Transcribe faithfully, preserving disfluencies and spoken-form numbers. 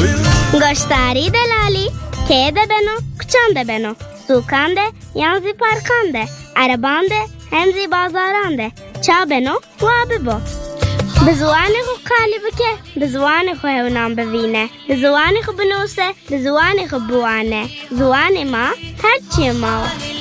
گشتاری دلالی که ده بنو کچانده بنو سوکانده یانزی پارکانده عربانده همزی بازارانده چا بنو و ببو بزوانی خو کالی بکه بزوانی خو هونام ببینه بزوانی خو بنوسه بزوانی خو بوانه زوانی ما هرچی ما